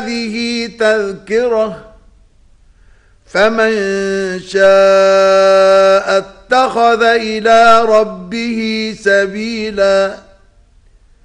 هذه تذكرة فمن شاء اتخذ إلى ربه سبيلا